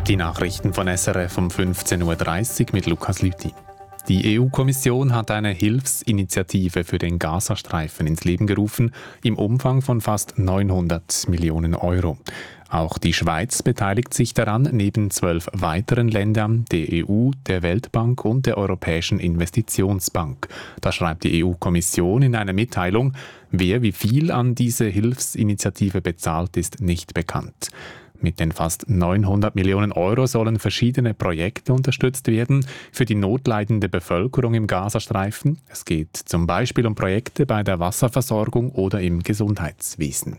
Die Nachrichten von SRF um 15.30 Uhr mit Lukas Lüthi. Die EU-Kommission hat eine Hilfsinitiative für den Gazastreifen ins Leben gerufen, im Umfang von fast 900 Millionen Euro. Auch die Schweiz beteiligt sich daran, neben 12 weiteren Ländern, der EU, der Weltbank und der Europäischen Investitionsbank. Das schreibt die EU-Kommission in einer Mitteilung. Wer wie viel an diese Hilfsinitiative bezahlt, ist nicht bekannt. Mit den fast 900 Millionen Euro sollen verschiedene Projekte unterstützt werden für die notleidende Bevölkerung im Gazastreifen. Es geht zum Beispiel um Projekte bei der Wasserversorgung oder im Gesundheitswesen.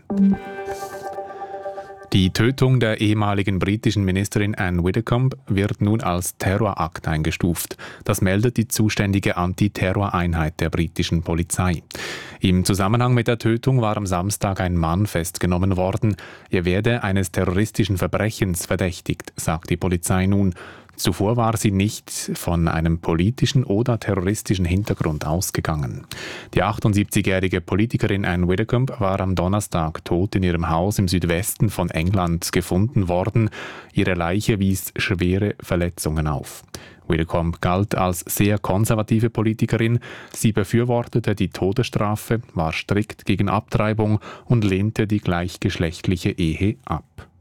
Die Tötung der ehemaligen britischen Ministerin Anne Widdecombe wird nun als Terrorakt eingestuft. Das meldet die zuständige Antiterroreinheit der britischen Polizei. Im Zusammenhang mit der Tötung war am Samstag ein Mann festgenommen worden. Er werde eines terroristischen Verbrechens verdächtigt, sagt die Polizei nun. Zuvor war sie nicht von einem politischen oder terroristischen Hintergrund ausgegangen. Die 78-jährige Politikerin Anne Widdecombe war am Donnerstag tot in ihrem Haus im Südwesten von England gefunden worden. Ihre Leiche wies schwere Verletzungen auf. Widdecombe galt als sehr konservative Politikerin. Sie befürwortete die Todesstrafe, war strikt gegen Abtreibung und lehnte die gleichgeschlechtliche Ehe ab.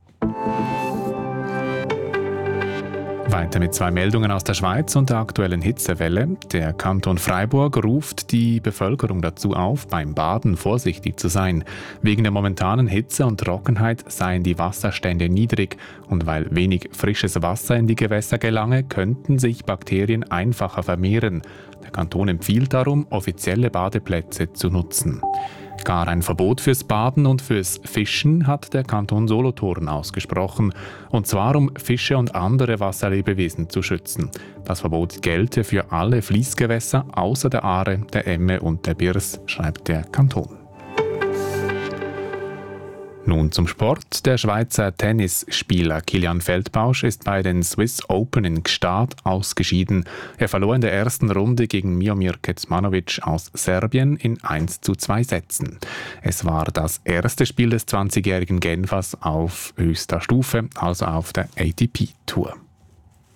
Weiter mit 2 Meldungen aus der Schweiz und der aktuellen Hitzewelle. Der Kanton Freiburg ruft die Bevölkerung dazu auf, beim Baden vorsichtig zu sein. Wegen der momentanen Hitze und Trockenheit seien die Wasserstände niedrig und weil wenig frisches Wasser in die Gewässer gelange, könnten sich Bakterien einfacher vermehren. Der Kanton empfiehlt darum, offizielle Badeplätze zu nutzen. Gar ein Verbot fürs Baden und fürs Fischen hat der Kanton Solothurn ausgesprochen. Und zwar, um Fische und andere Wasserlebewesen zu schützen. Das Verbot gelte für alle Fließgewässer außer der Aare, der Emme und der Birs, schreibt der Kanton. Nun zum Sport. Der Schweizer Tennisspieler Kilian Feldbausch ist bei den Swiss Open in Gstaad ausgeschieden. Er verlor in der ersten Runde gegen Miomir Kecmanovic aus Serbien in 1:2 Sätzen. Es war das erste Spiel des 20-jährigen Genfers auf höchster Stufe, also auf der ATP-Tour.